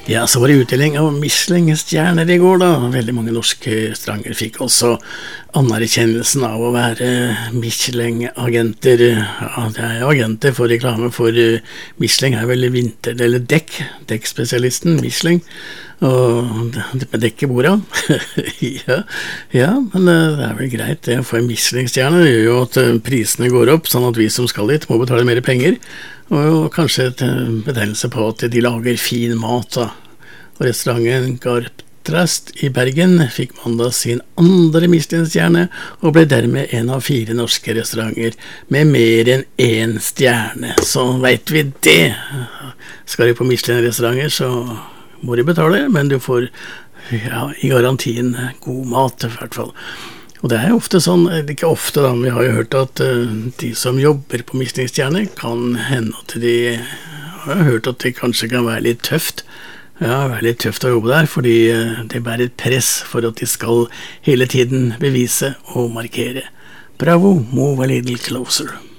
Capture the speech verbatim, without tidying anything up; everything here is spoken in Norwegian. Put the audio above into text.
Ja, så var det utdeling av Michelin-stjerner i går da. Veldig mange norske restauranter fikk også anerkjennelsen av å være Michelin-agenter. Ja, det er jo agenter for reklame for Michelin er vel vinter, eller dekk, dekkspesialisten Michelin. Og det med dekk i bordet. ja, ja, men det er vel greit det å få en Michelin-stjerne. Det gjør jo at prisene går opp, sånn at vi som skal dit må betale mer penger. Og kanskje et betegnelse på at de lager fin mat da. Og restauranten Garptrast i Bergen fikk mandag sin andre Michelin-stjerne og ble dermed en av fire norske restauranter med mer enn én stjerne. Så vet vi det. Skal du på Michelin-restauranter så må du betale, men du får ja, i garantien god mat i hvert fall. Og det er jo ofte sånn, ikke ofte da, men vi har jo hørt at uh, de som jobber på Michelin-stjerner kan hende at de har hørt at det kanskje kan være litt tøft. Ja, være litt tøft å jobbe der, fordi uh, det bærer et press for at de skal hele tiden bevise og markere. Bravo, move a little closer.